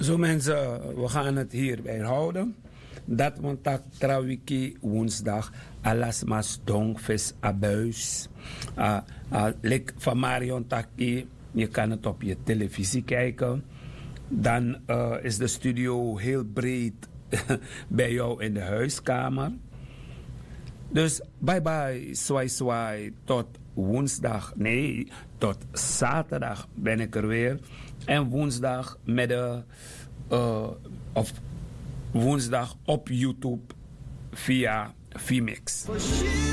Zo mensen, we gaan het hierbij houden. Dat want tak trawiki woensdag alas mas dongvis abuis. Lik van Marion Taki, je kan het op je televisie kijken. Dan is de studio heel breed bij jou in de huiskamer. Dus bye bye, swai swai, tot woensdag. Nee, tot zaterdag ben ik er weer. En woensdag met de... of woensdag op YouTube via Vmix.